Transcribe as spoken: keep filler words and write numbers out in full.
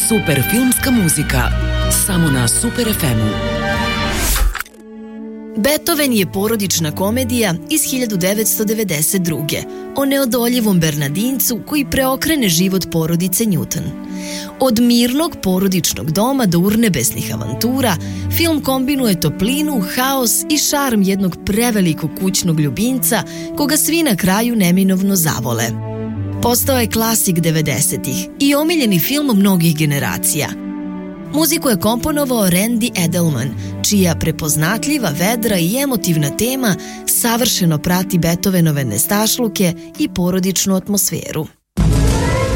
Super filmska muzika, samo na Super ef emu. Beethoven je porodična komedija iz hiljadu devetsto devedeset druge. o neodoljivom Bernardincu koji preokrene život porodice Newton. Od mirnog porodičnog doma do urnebesnih avantura, film kombinuje toplinu, haos i šarm jednog prevelikog kućnog ljubimca koga svi na kraju neminovno zavole. Postao je klasik devedesetih i omiljeni film mnogih generacija. Muziku je komponovao Randy Edelman, čija prepoznatljiva, vedra i emotivna tema savršeno prati Beethovenove nestašluke i porodičnu atmosferu.